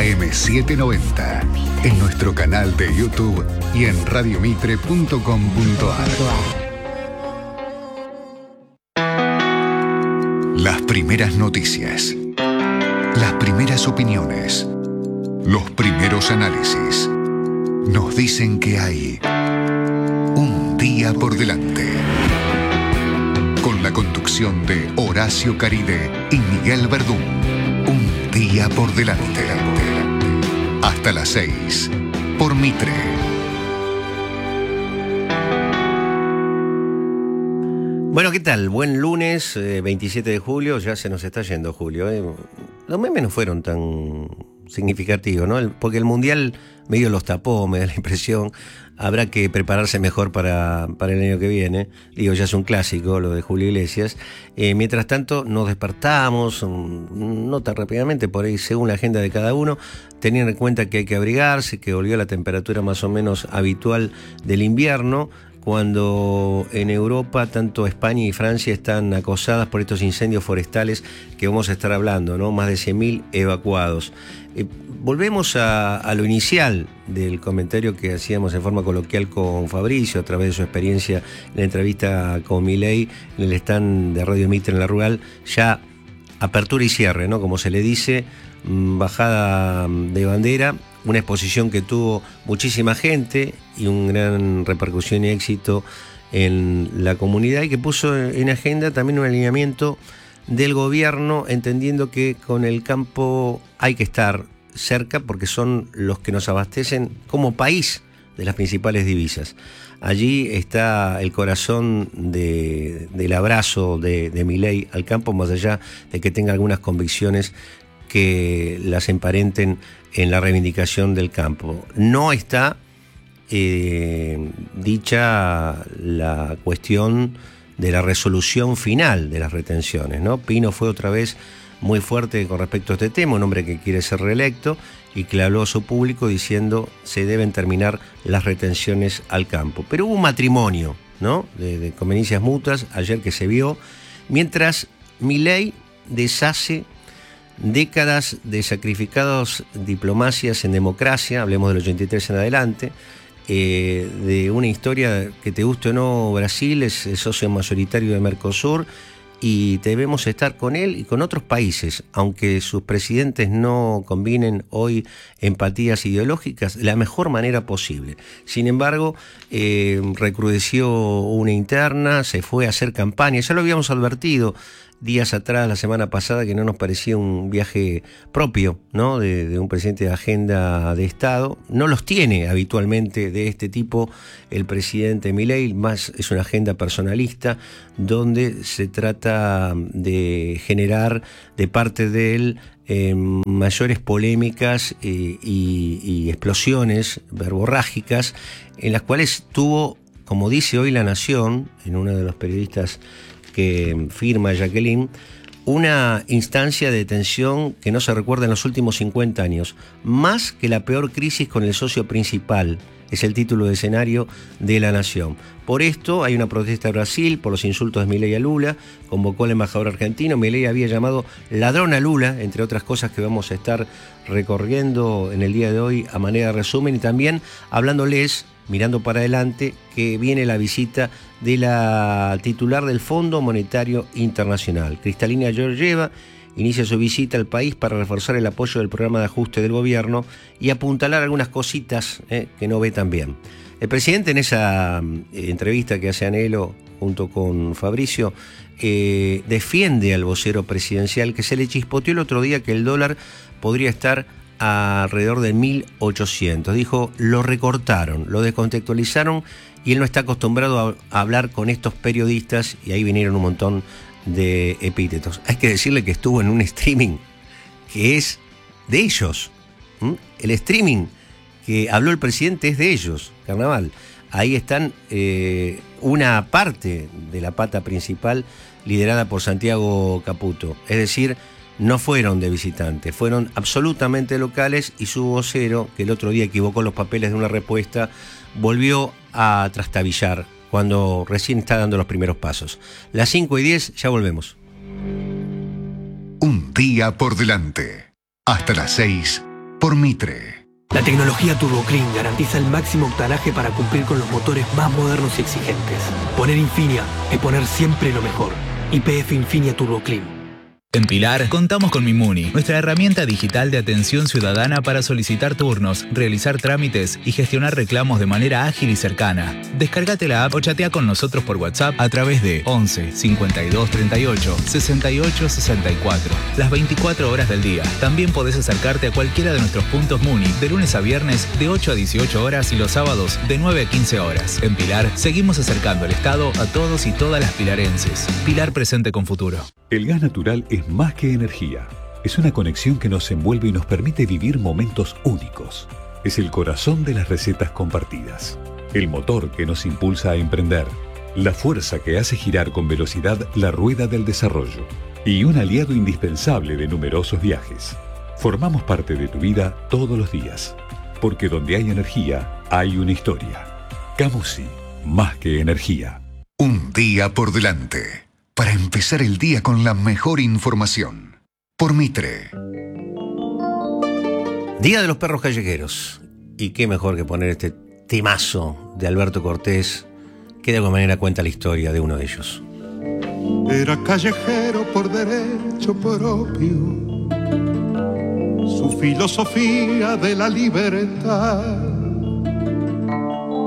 AM790, en nuestro canal de YouTube y en radiomitre.com.ar. Las primeras noticias, las primeras opiniones, los primeros análisis, nos dicen que hay un día por delante. Con la conducción de Horacio Caride y Miguel Verdún. Un día por delante. Hasta las 6, por Mitre. Bueno, ¿qué tal? Buen lunes, 27 de julio, ya se nos está yendo julio. Los memes no fueron tan significativos, ¿no? Porque el Mundial medio los tapó, me da la impresión. Habrá que prepararse mejor para el año que viene. Digo, ya es un clásico lo de Julio Iglesias. Mientras tanto, nos despertamos, no tan rápidamente, por ahí según la agenda de cada uno, teniendo en cuenta que hay que abrigarse, que volvió la temperatura más o menos habitual del invierno, cuando en Europa tanto España y Francia están acosadas por estos incendios forestales que vamos a estar hablando, ¿no? Más de 100.000 evacuados. Volvemos a lo inicial del comentario que hacíamos en forma coloquial con Fabricio a través de su experiencia en la entrevista con Milei en el stand de Radio Mitre en La Rural, ya apertura y cierre, ¿no? Como se le dice, bajada de bandera, una exposición que tuvo muchísima gente y una gran repercusión y éxito en la comunidad, y que puso en agenda también un alineamiento del gobierno, entendiendo que con el campo hay que estar cerca porque son los que nos abastecen como país de las principales divisas. Allí está el corazón del abrazo de Milei al campo, más allá de que tenga algunas convicciones que las emparenten en la reivindicación del campo. No está dicha la cuestión de la resolución final de las retenciones, ¿no? Pino fue otra vez muy fuerte con respecto a este tema, un hombre que quiere ser reelecto y que le habló a su público diciendo se deben terminar las retenciones al campo. Pero hubo un matrimonio, ¿no? de conveniencias mutuas ayer que se vio, mientras Milei deshace décadas de sacrificadas diplomacias en democracia, hablemos del 83 en adelante, de una historia que, te guste o no, Brasil es el socio mayoritario de Mercosur y debemos estar con él y con otros países, aunque sus presidentes no combinen hoy empatías ideológicas, de la mejor manera posible. Sin embargo, recrudeció una interna, se fue a hacer campaña, ya lo habíamos advertido días atrás, la semana pasada, que no nos parecía un viaje propio, ¿no? de un presidente de agenda de Estado. No los tiene habitualmente de este tipo el presidente Milei, más es una agenda personalista donde se trata de generar de parte de él mayores polémicas y explosiones verborrágicas, en las cuales tuvo, como dice hoy La Nación, en uno de los periodistas que firma Jacqueline, una instancia de tensión que no se recuerda en los últimos 50 años, más que la peor crisis con el socio principal, es el título de escenario de La Nación. Por esto hay una protesta de Brasil por los insultos de Milei a Lula, convocó al embajador argentino. Milei había llamado ladrón a Lula, entre otras cosas que vamos a estar recorriendo en el día de hoy a manera de resumen, y también hablándoles, mirando para adelante, que viene la visita de la titular del Fondo Monetario Internacional. Kristalina Georgieva inicia su visita al país para reforzar el apoyo del programa de ajuste del gobierno y apuntalar algunas cositas que no ve tan bien. El presidente, en esa entrevista que hace Anhelo junto con Fabricio, defiende al vocero presidencial que se le chispoteó el otro día que el dólar podría estar alrededor de 1.800. Dijo, lo recortaron, lo descontextualizaron y él no está acostumbrado a hablar con estos periodistas, y ahí vinieron un montón de epítetos. Hay que decirle que estuvo en un streaming que es de ellos. El streaming que habló el presidente es de ellos, Carnaval. Ahí están una parte de la pata principal liderada por Santiago Caputo. Es decir, no fueron de visitantes, fueron absolutamente locales, y su vocero, que el otro día equivocó los papeles de una respuesta, volvió a trastabillar cuando recién está dando los primeros pasos. Las 5:10, ya volvemos. Un día por delante. Hasta las 6, por Mitre. La tecnología Turbo Clean garantiza el máximo octanaje para cumplir con los motores más modernos y exigentes. Poner Infinia es poner siempre lo mejor. YPF Infinia Turbo Clean. En Pilar, contamos con Mimuni, nuestra herramienta digital de atención ciudadana para solicitar turnos, realizar trámites y gestionar reclamos de manera ágil y cercana. Descárgate la app o chatea con nosotros por WhatsApp a través de 11 52 38 68 64, las 24 horas del día. También podés acercarte a cualquiera de nuestros puntos Muni, de lunes a viernes de 8 a 18 horas y los sábados de 9 a 15 horas. En Pilar, seguimos acercando el Estado a todos y todas las pilarenses. Pilar presente con futuro. El gas natural es más que energía. Es una conexión que nos envuelve y nos permite vivir momentos únicos. Es el corazón de las recetas compartidas. El motor que nos impulsa a emprender. La fuerza que hace girar con velocidad la rueda del desarrollo. Y un aliado indispensable de numerosos viajes. Formamos parte de tu vida todos los días. Porque donde hay energía, hay una historia. Camusi, más que energía. Un día por delante. Para empezar el día con la mejor información. Por Mitre. Día de los perros callejeros. Y qué mejor que poner este temazo de Alberto Cortés, que de alguna manera cuenta la historia de uno de ellos. Era callejero por derecho propio, su filosofía de la libertad